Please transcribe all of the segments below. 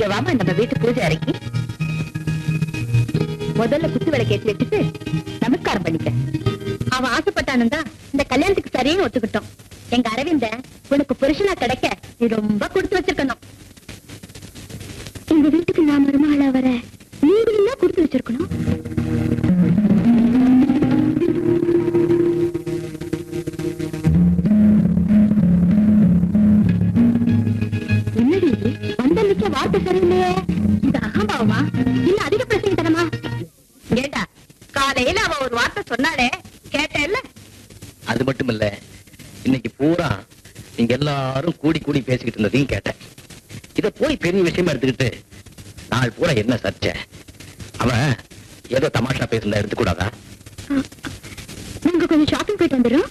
இங்க வாமா நம்ம வீட்டு பூஜை அறைக்கு. முதல்ல குத்து விளக்கு ஏற்றி வச்சுட்டு நமஸ்காரம் பண்ணிக்க. அவன் ஆசைப்பட்டானுதான் இந்த கல்யாணத்துக்கு சரின்னு ஒத்துக்கிட்டோம். எங்க அரவிந்த உனக்கு புருஷனா கிடைக்க நீ ரொம்ப கொடுத்து வச்சிருக்கணும். இந்த வீட்டுக்கு நான் மருமகளா வர நீங்களும் தான் கொடுத்து வச்சிருக்கணும். என்னடி வந்தன்னைக்கு வார்த்தை சரியில்லையே, இது அகம்பாவமா இல்ல அதிக பிரசங்க தரமா? கேட்டா காலையில அவ ஒரு வார்த்தை சொன்னாலே கேட்டேல்ல. அது மட்டும் இல்ல, இன்னைக்கு பூரா நீங்க எல்லாரும் கூடி கூடி பேசிக்கிட்டு இருந்ததையும் கேட்டேன். இத போய் பெரிய விஷயமா எடுத்துக்கிட்டு நாள் பூரா என்ன சர்ச்சை? அவன் ஏதோ தமாஷா பேசுறத எடுத்துக்கூடாதா? நாங்க கொஞ்சம் ஷாப்பிங் போயிட்டு வந்துடும்.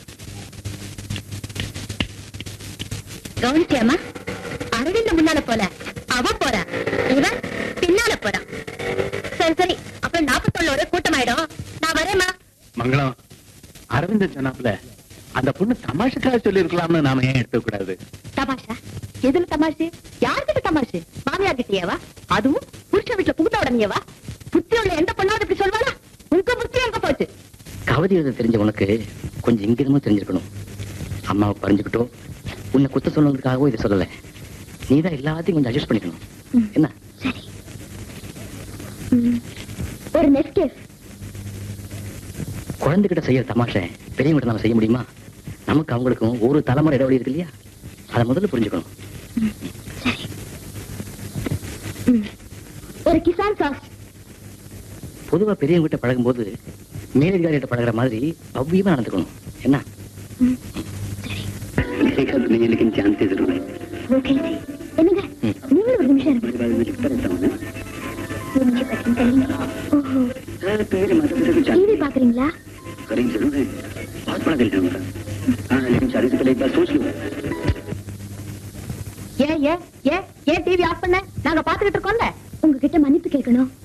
கவனிச்சியாமா? அரவிந்த முன்னால போல அவ போறா, இவன் பின்னால போறான். சரி சரி, அப்புறம் 41 ஒரு கூட்டமாயிடும். நான் வரேம்மா. மங்களம், அரவிந்தன் சொன்னாப்ல அந்த பொண்ணு தமாஷுக்காக சொல்லி இருக்கலாம்னு நாம ஏன் எடுத்துக்க கூடாது? தமாஷா? எதுல தமாஷு? யார்கிட்ட தமாஷு? மாமியார் கிட்டேவா? அதுவும் புருஷ வீட்டுல புகுந்த உடனேவா? புத்தி உள்ள எந்த பொண்ணாவது இப்படி சொல்வாளா? உங்க புத்தி எங்க போச்சு? கவிதை எழுத தெரிஞ்ச உனக்கு கொஞ்சம் இங்கிதமும் தெரிஞ்சிருக்கணும். அம்மாவை பறிஞ்சுக்கிட்டோம், உன்னை குத்த சொன்னதுக்காகவும் இதை சொல்லல. நீதான் எல்லாத்தையும் கொஞ்சம் அட்ஜஸ்ட் பண்ணிக்கணும். என்ன? சரி. ஒரு நெஸ்கேஃப். குழந்தைகிட்ட செய்யற தமாஷை பெரியவங்கிட்ட நம்ம செய்ய முடியுமா? நமக்கு அவங்களுக்கும் ஒரு தலைமுறை இடைவெளி இருக்கு இல்லையா? அதை முதல்ல புரிஞ்சுக்கணும். சரி. ஒரு கிசான் சாஸ். பொதுவா பெரியவங்க கிட்ட பழகும் போது மேலதிகாரிகிட்ட பழகிற மாதிரி பவ்யமா நடந்துக்கணும். என்ன? என்னங்க நீங்களும் ஒரு நிமிஷம் டிவி பாக்குறீங்களா? ஏன் டிவி ஆஃப் பண்ண? நாங்க பாத்துக்கிட்டு இருக்கோம்ல. உங்ககிட்ட மன்னிப்பு கேட்கணும்.